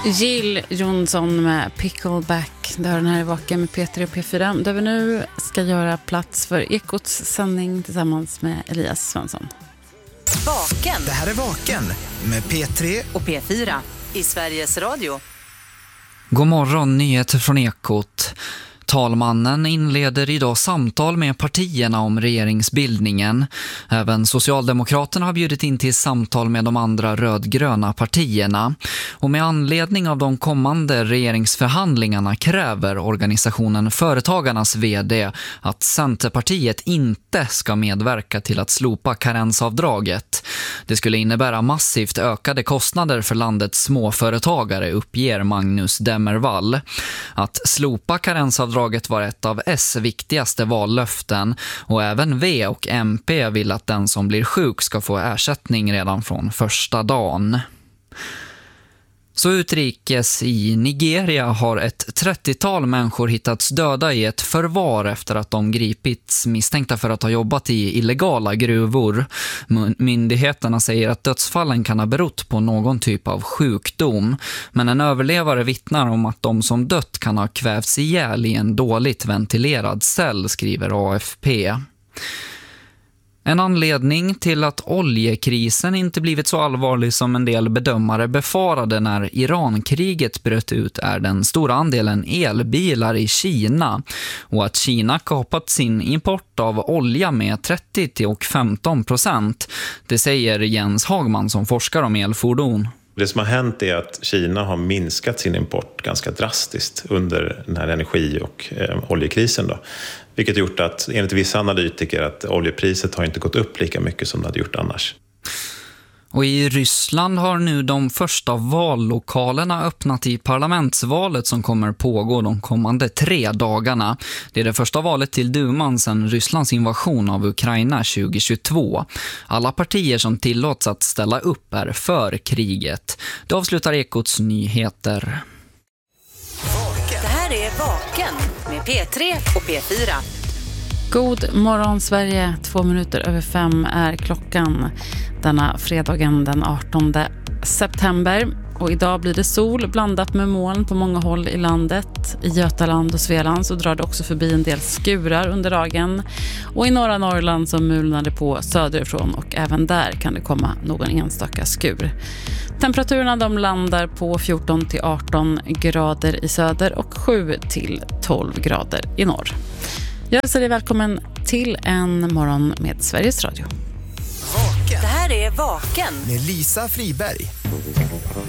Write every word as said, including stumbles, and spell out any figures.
Jill Johnson med Pickleback. Det har den här i Vaken med P tre och P fyra. Där vi nu ska göra plats för Ekots sändning tillsammans med Elias Svensson. Vaken. Det här är Vaken med P tre och P fyra i Sveriges Radio. God morgon, nyheter från Ekot. Talmannen inleder idag samtal med partierna om regeringsbildningen. Även Socialdemokraterna har bjudit in till samtal med de andra rödgröna partierna. Och med anledning av de kommande regeringsförhandlingarna kräver organisationen Företagarnas vd att Centerpartiet inte ska medverka till att slopa karensavdraget. Det skulle innebära massivt ökade kostnader för landets småföretagare, uppger Magnus Demmervall. Att slopa karensavdraget Avdraget var ett av S viktigaste vallöften och även V och M P vill att den som blir sjuk ska få ersättning redan från första dagen. Så utrikes i Nigeria har ett trettiotal människor hittats döda i ett förvar efter att de gripits misstänkta för att ha jobbat i illegala gruvor. Myndigheterna säger att dödsfallen kan ha berott på någon typ av sjukdom, men en överlevare vittnar om att de som dött kan ha kvävts ihjäl i en dåligt ventilerad cell, skriver A F P. En anledning till att oljekrisen inte blivit så allvarlig som en del bedömare befarade när Irankriget bröt ut är den stora andelen elbilar i Kina och att Kina kapat sin import av olja med trettio till femton procent. Det säger Jens Hagman som forskar om elfordon. Det som har hänt är att Kina har minskat sin import ganska drastiskt under den här energi- och eh, oljekrisen då. Vilket gjort att enligt vissa analytiker att oljepriset har inte gått upp lika mycket som det hade gjort annars. Och i Ryssland har nu de första vallokalerna öppnat i parlamentsvalet som kommer pågå de kommande tre dagarna. Det är det första valet till duman sedan Rysslands invasion av Ukraina tjugohundratjugotvå. Alla partier som tillåts att ställa upp är för kriget. Det avslutar Ekots nyheter. Det här är Vaken med P tre och P fyra. God morgon Sverige, två minuter över fem är klockan denna fredagen den artonde september. Och idag blir det sol blandat med moln på många håll i landet. I Götaland och Svealand så drar det också förbi en del skurar under dagen. Och i norra Norrland så mulnar det på söderifrån och även där kan det komma någon enstaka skur. Temperaturerna de landar på fjorton till arton grader i söder och sju till tolv grader i norr. Jag hälsar dig välkommen till en morgon med Sveriges Radio. Vaken. Det här är Vaken med Lisa Friberg.